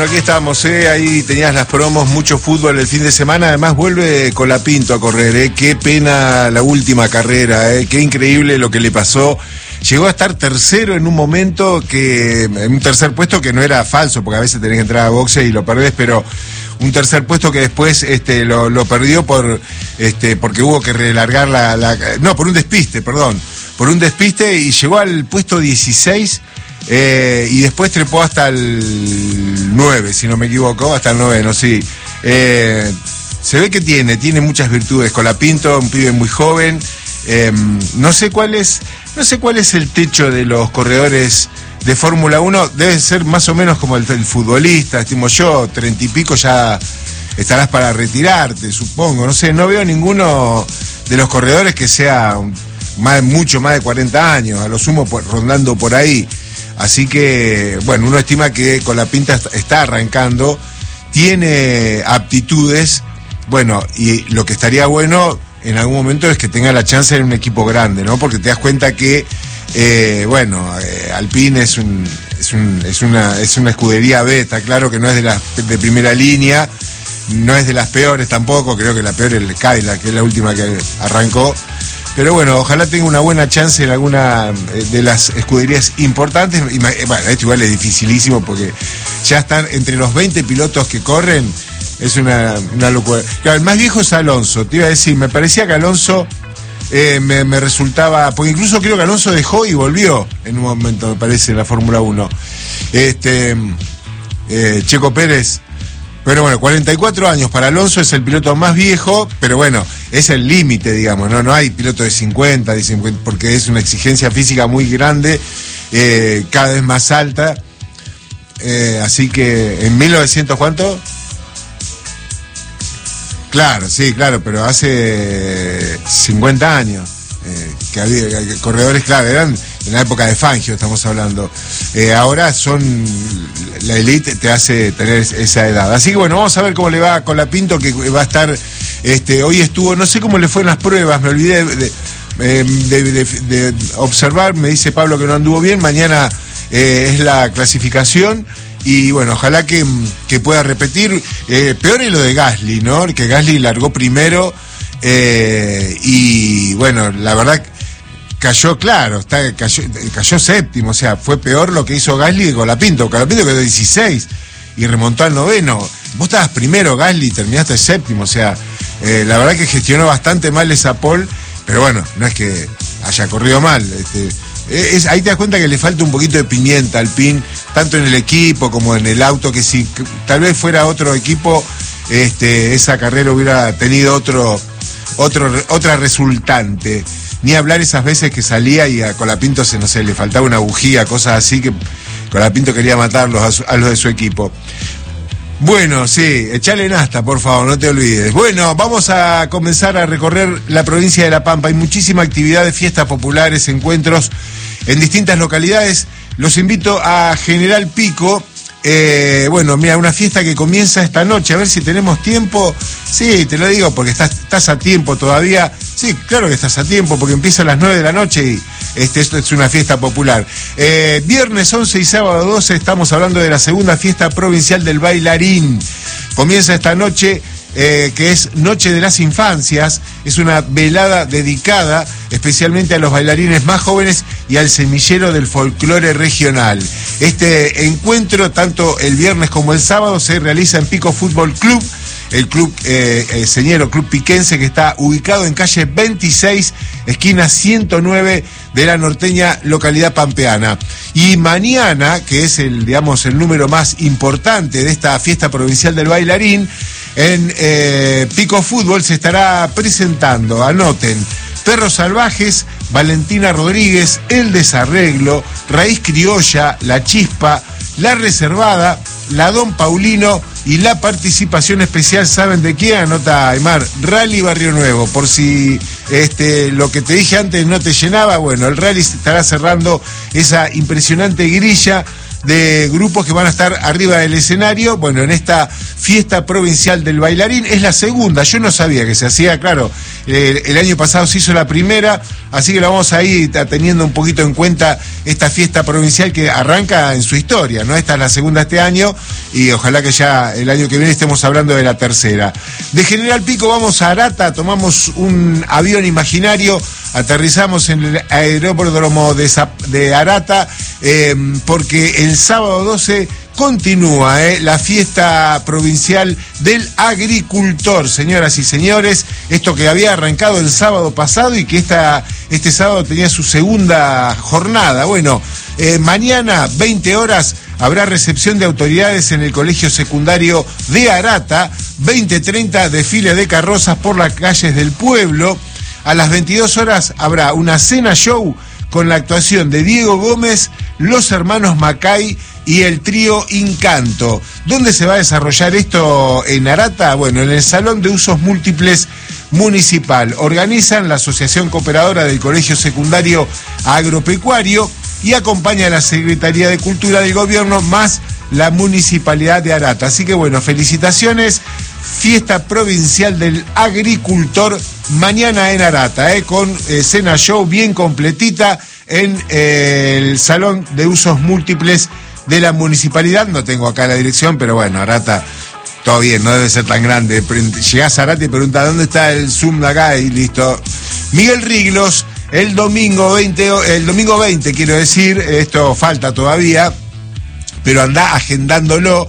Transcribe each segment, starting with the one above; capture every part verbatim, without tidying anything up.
Aquí estamos, ¿eh? Ahí tenías las promos, mucho fútbol el fin de semana, además vuelve Colapinto a correr, ¿eh? Qué pena la última carrera, ¿eh? Qué increíble lo que le pasó. Llegó a estar tercero en un momento, que en un tercer puesto que no era falso, porque a veces tenés que entrar a boxe y lo perdés, pero un tercer puesto que después este, lo, lo perdió por este, porque hubo que relargar la, la... No, por un despiste, perdón, por un despiste y llegó al puesto dieciséis. Eh, y después trepó hasta el nueve, si no me equivoco, hasta el noveno, sí. Eh, se ve que tiene, tiene muchas virtudes. Colapinto, un pibe muy joven. Eh, no sé cuál es, no sé cuál es el techo de los corredores de Fórmula uno. Debe ser más o menos como el, el futbolista, estimo yo, treinta y pico ya estarás para retirarte, supongo. No sé, no veo ninguno de los corredores que sea más, mucho más de cuarenta años, a lo sumo por, rondando por ahí. Así que, bueno, uno estima que Colapinto está arrancando, tiene aptitudes, bueno, y lo que estaría bueno en algún momento es que tenga la chance en un equipo grande, ¿no? Porque te das cuenta que, eh, bueno, eh, Alpine es, un, es, un, es, una, es una escudería B, está claro que no es de, la, de primera línea, no es de las peores tampoco, creo que la peor es el Cadillac, que es la última que arrancó. Pero bueno, ojalá tenga una buena chance en alguna de las escuderías importantes. Y, bueno, esto igual es dificilísimo porque ya están entre los veinte pilotos que corren. Es una, una locura. Claro, el más viejo es Alonso. Te iba a decir, me parecía que Alonso eh, me, me resultaba... Porque incluso creo que Alonso dejó y volvió en un momento, me parece, en la Fórmula uno. Este, eh, Checo Pérez... Pero bueno, cuarenta y cuatro años para Alonso, es el piloto más viejo, pero bueno, es el límite, digamos, ¿no? No hay piloto de cincuenta, de cincuenta, porque es una exigencia física muy grande, eh, cada vez más alta. Eh, así que, ¿en mil novecientos cuánto? Claro, sí, claro, pero hace cincuenta años. Eh, que había que corredores clave, eran en la época de Fangio, estamos hablando. Eh, ahora son la elite, te hace tener esa edad. Así que bueno, vamos a ver cómo le va a Colapinto, que va a estar, este, hoy estuvo, no sé cómo le fue en las pruebas, me olvidé de, de, de, de, de observar, me dice Pablo que no anduvo bien, mañana eh, es la clasificación. Y bueno, ojalá que, que pueda repetir. Eh, peor es lo de Gasly, ¿no? Que Gasly largó primero. Eh, y bueno, la verdad cayó, claro, está, cayó, cayó séptimo, o sea, fue peor lo que hizo Gasly que Colapinto. Colapinto quedó dieciséis y remontó al noveno. Vos estabas primero, Gasly, y terminaste séptimo, o sea, eh, la verdad que gestionó bastante mal esa pole, pero bueno, no es que haya corrido mal. Este, es, ahí te das cuenta que le falta un poquito de pimienta al Alpine, tanto en el equipo como en el auto, que si tal vez fuera otro equipo, este, esa carrera hubiera tenido otro... Otro, otra resultante. Ni hablar esas veces que salía y a Colapinto se, no sé, le faltaba una bujía, cosas así, que Colapinto quería matarlos a, su, a los de su equipo. Bueno, sí, echale nasta, por favor, no te olvides. Bueno, vamos a comenzar a recorrer la provincia de La Pampa. Hay muchísima actividad de fiestas populares, encuentros en distintas localidades. Los invito a General Pico. Eh, bueno, mira, una fiesta que comienza esta noche, a ver si tenemos tiempo. Sí, te lo digo porque estás, estás a tiempo todavía. Sí, claro que estás a tiempo porque empieza a las nueve de la noche y este, esto es una fiesta popular. Eh, viernes once y sábado doce estamos hablando de la segunda fiesta provincial del bailarín. Comienza esta noche, eh, que es Noche de las Infancias. Es una velada dedicada especialmente a los bailarines más jóvenes y al semillero del folclore regional. Este encuentro, tanto el viernes como el sábado, se realiza en Pico Fútbol Club, el club eh, eh, señero, club piquense, que está ubicado en calle veintiséis, esquina ciento nueve de la norteña localidad pampeana. Y mañana, que es el, digamos, el número más importante de esta fiesta provincial del bailarín, en eh, Pico Fútbol se estará presentando, anoten, Perros Salvajes, Valentina Rodríguez, El Desarreglo, Raíz Criolla, La Chispa, La Reservada, La Don Paulino y la participación especial, ¿saben de quién? Anota Aymar, Rally Barrio Nuevo. Por si este, lo que te dije antes no te llenaba, bueno, el Rally estará cerrando esa impresionante grilla de grupos que van a estar arriba del escenario, bueno, en esta fiesta provincial del bailarín. Es la segunda, yo no sabía que se hacía, claro, eh, el año pasado se hizo la primera, así que lo vamos a ir teniendo un poquito en cuenta esta fiesta provincial que arranca en su historia, ¿no? Esta es la segunda este año y ojalá que ya el año que viene estemos hablando de la tercera. De General Pico vamos a Arata, tomamos un avión imaginario, aterrizamos en el aeródromo de, de Arata, eh, porque el sábado doce continúa eh, la fiesta provincial del agricultor, señoras y señores, esto que había arrancado el sábado pasado y que esta, este sábado tenía su segunda jornada. Bueno, eh, mañana, veinte horas, habrá recepción de autoridades en el colegio secundario de Arata, veinte treinta, desfile de carrozas por las calles del pueblo. A las veintidós horas habrá una cena show con la actuación de Diego Gómez, los hermanos Macay y el trío Incanto. ¿Dónde se va a desarrollar esto en Arata? Bueno, en el Salón de Usos Múltiples Municipal. Organizan la Asociación Cooperadora del Colegio Secundario Agropecuario y acompaña a la Secretaría de Cultura del Gobierno más la Municipalidad de Arata. Así que bueno, felicitaciones. Fiesta provincial del agricultor mañana en Arata, eh, con eh, cena show bien completita en eh, el Salón de Usos Múltiples de la Municipalidad. No tengo acá la dirección, pero bueno, Arata, todo bien, no debe ser tan grande. Llegás a Arata y preguntás dónde está el Zoom de acá y listo. Miguel Riglos, el domingo veinte, el domingo veinte quiero decir, esto falta todavía, pero andá agendándolo.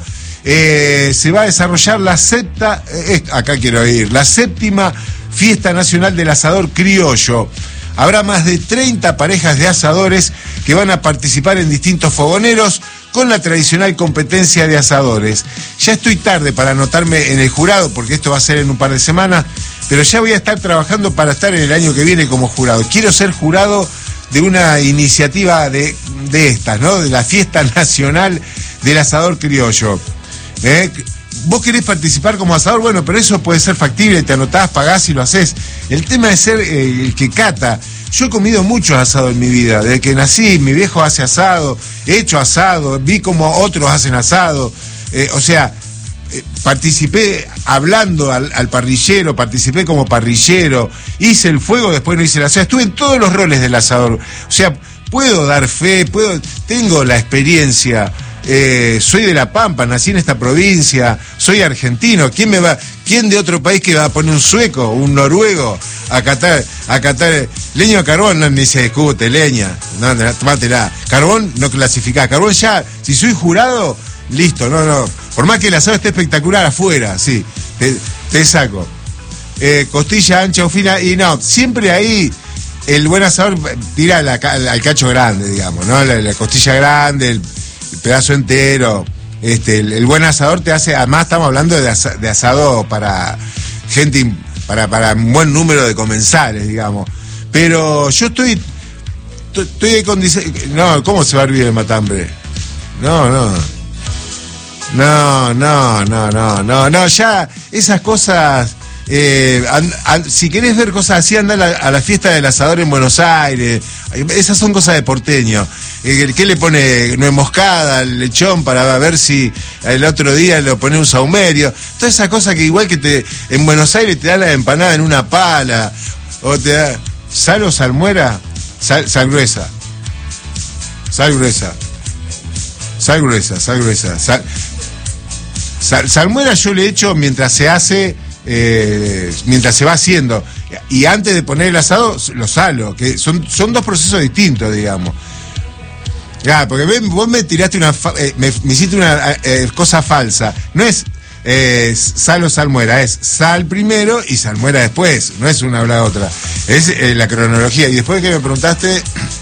Eh, se va a desarrollar la septa, eh, acá quiero ir, la séptima Fiesta Nacional del Asador Criollo. Habrá más de treinta parejas de asadores que van a participar en distintos fogoneros con la tradicional competencia de asadores. Ya estoy tarde para anotarme en el jurado porque esto va a ser en un par de semanas, pero ya voy a estar trabajando para estar en el año que viene como jurado. Quiero ser jurado de una iniciativa de, de estas, ¿no? De la Fiesta Nacional del Asador Criollo. ¿Eh? Vos querés participar como asador, bueno, pero eso puede ser factible, te anotás, pagás y lo haces. El tema es ser eh, el que cata. Yo he comido muchos asados en mi vida, desde que nací, mi viejo hace asado, he hecho asado, vi como otros hacen asado, eh, o sea, eh, participé hablando al, al parrillero, participé como parrillero, hice el fuego, después no hice el asado, estuve en todos los roles del asador, o sea, puedo dar fe, puedo, tengo la experiencia. Eh, soy de La Pampa, nací en esta provincia, soy argentino. ¿Quién me va, quién de otro país que va a poner un sueco, un noruego a catar, a catar leña de carbón? No, ni se discute, leña, no, tomátela. Carbón no clasificás, carbón ya, si soy jurado, listo, no, no. Por más que el asado esté espectacular afuera, sí, te, te saco. Eh, costilla ancha o fina, y no, siempre ahí el buen asador tira la, al cacho grande, digamos, ¿no? La, la costilla grande, el pedazo entero. Este, el, el buen asador te hace, además estamos hablando de, asa, de asado para gente, para, para un buen número de comensales, digamos. Pero yo estoy, estoy con, no, ¿cómo se va a hervir el matambre? No, no. No, no, no, no, no, no, ya esas cosas, eh, and, and, si querés ver cosas así, anda a la, a la fiesta del asador en Buenos Aires, esas son cosas de porteño. Eh, ¿Qué le pone? Nuez moscada, al lechón para ver si el otro día le pone un saumerio? Todas esas cosas que igual que te en Buenos Aires te da la empanada en una pala, o te da sal o salmuera, sal, sal gruesa, sal gruesa, sal gruesa, sal gruesa, sal, sal, salmuera yo le echo mientras se hace, eh, mientras se va haciendo, y antes de poner el asado lo salo, que son, son dos procesos distintos, digamos. Ah, porque ven, vos me tiraste una, eh, me, me hiciste una eh, cosa falsa. No es eh, sal o salmuera, es sal primero y salmuera después. No es una o la otra. Es eh, la cronología. Y después que me preguntaste,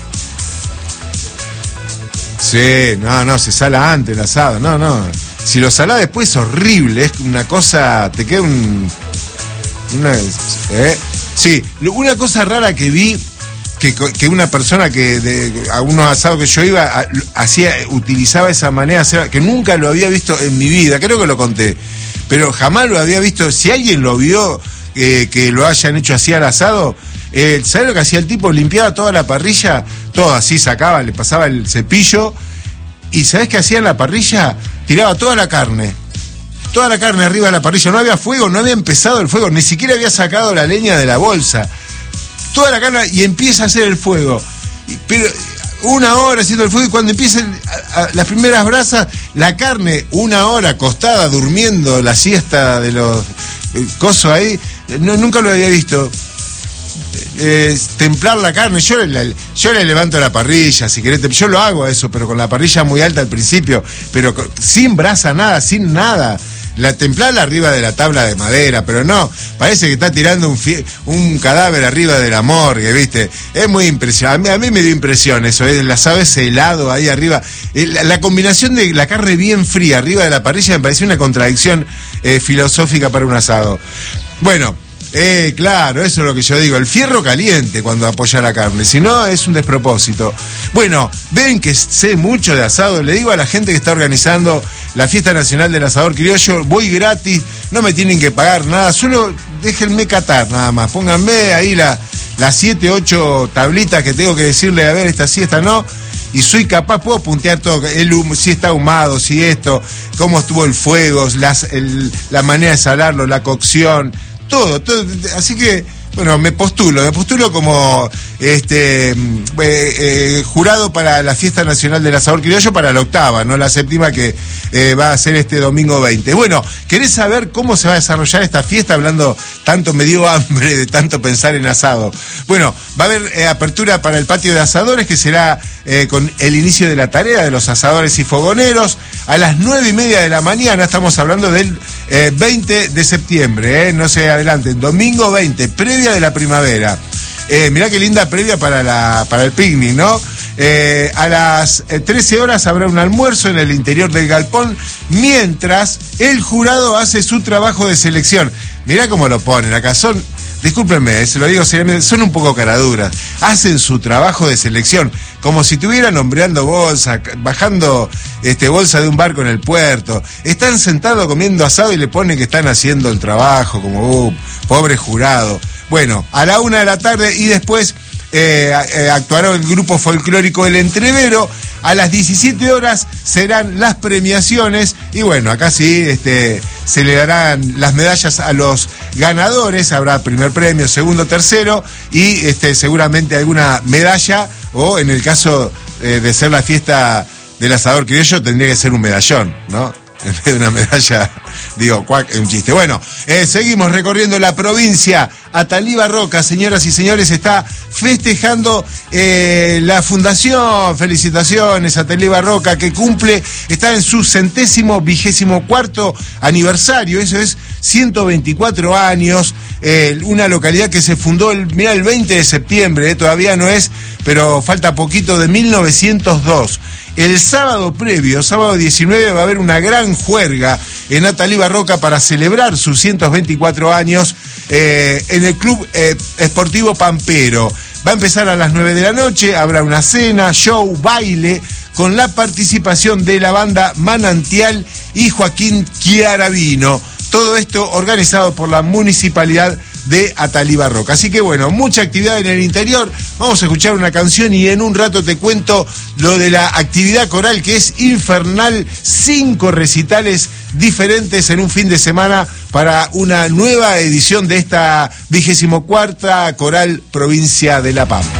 sí, no, no, se sala antes el asado. No, no. Si lo salás después es horrible. Es una cosa, te queda un, una, eh. Sí, una cosa rara que vi. Que, que una persona que de, a unos asados que yo iba a, hacía, utilizaba esa manera, que nunca lo había visto en mi vida, creo que lo conté, pero jamás lo había visto. Si alguien lo vio, eh, que lo hayan hecho así al asado, eh, ¿sabes lo que hacía el tipo? Limpiaba toda la parrilla, todo así, sacaba, le pasaba el cepillo y ¿sabés qué hacía en la parrilla? Tiraba toda la carne. Toda la carne arriba de la parrilla. No había fuego, no había empezado el fuego. Ni siquiera había sacado la leña de la bolsa. Toda la carne y empieza a hacer el fuego. Pero una hora haciendo el fuego y cuando empiezan a, a, las primeras brasas, la carne, una hora acostada, durmiendo la siesta de los eh, cosos ahí, no, nunca lo había visto. Eh, templar la carne, yo le, yo le levanto la parrilla, si querés, yo lo hago eso, pero con la parrilla muy alta al principio, pero con, sin brasa nada, sin nada. La templarla arriba de la tabla de madera, pero no, parece que está tirando un, fie, un cadáver arriba de la morgue, ¿viste? Es muy impresionante, a mí, a mí me dio impresión eso, ¿eh? El asado ese helado ahí arriba, la, la combinación de la carne bien fría arriba de la parrilla me pareció una contradicción eh, filosófica para un asado. Bueno, eh, claro, eso es lo que yo digo, el fierro caliente cuando apoya la carne, si no es un despropósito. Bueno, ven que sé mucho de asado, le digo a la gente que está organizando la Fiesta Nacional del Asador Criollo, voy gratis, no me tienen que pagar nada, solo déjenme catar nada más, pónganme ahí la, las siete, ocho tablitas que tengo que decirle, a ver, esta sí, esta no, y soy capaz, puedo puntear todo, el humo, si está ahumado, si esto, cómo estuvo el fuego, las, el, la manera de salarlo, la cocción, todo, todo, así que, bueno, me postulo, me postulo como este eh, eh, jurado para la Fiesta Nacional del Asador Criollo para la octava, no la séptima que eh, va a ser este domingo veinte. Bueno, ¿querés saber cómo se va a desarrollar esta fiesta? Hablando tanto, me dio hambre de tanto pensar en asado. Bueno, va a haber eh, apertura para el patio de asadores que será eh, con el inicio de la tarea de los asadores y fogoneros a las nueve y media de la mañana. Estamos hablando del eh, veinte de septiembre, eh, no se adelanten, domingo veinte, previa de la primavera. Eh, mirá qué linda previa para, la, para el picnic, ¿no? Eh, a las trece horas habrá un almuerzo en el interior del galpón, mientras el jurado hace su trabajo de selección. Mirá cómo lo ponen acá, son, discúlpenme, se lo digo seriamente, son un poco caraduras. Hacen su trabajo de selección, como si estuvieran hombreando bolsa, bajando este, bolsa de un barco en el puerto. Están sentados comiendo asado y le ponen que están haciendo el trabajo, como, uh, pobre jurado. Bueno, a la una de la tarde y después eh, eh, actuará el grupo folclórico El Entrevero. A las diecisiete horas serán las premiaciones y bueno, acá sí este, se le darán las medallas a los ganadores. Habrá primer premio, segundo, tercero y este, seguramente alguna medalla o en el caso eh, de ser la fiesta del asador criollo tendría que ser un medallón, ¿no? En vez de una medalla, digo, cuac, es un chiste. Bueno, eh, seguimos recorriendo la provincia. Atalí Barroca, señoras y señores, está festejando eh, la fundación. Felicitaciones a Atalí Barroca, que cumple, está en su centésimo vigésimo cuarto aniversario. Eso es ciento veinticuatro años. Eh, una localidad que se fundó, el, mirá, el veinte de septiembre, eh, todavía no es, pero falta poquito, de mil novecientos dos. El sábado previo, sábado diecinueve, va a haber una gran juerga en Atalí Barroca para celebrar sus ciento veinticuatro años eh, en el Club eh, Esportivo Pampero. Va a empezar a las nueve de la noche, habrá una cena, show, baile, con la participación de la banda Manantial y Joaquín Chiaravino. Todo esto organizado por la Municipalidad de Atalí Barroca. Así que bueno, mucha actividad en el interior. Vamos a escuchar una canción y en un rato te cuento lo de la actividad coral, que es infernal. Cinco recitales diferentes en un fin de semana para una nueva edición de esta vigésimo cuarta Coral Provincia de La Pampa.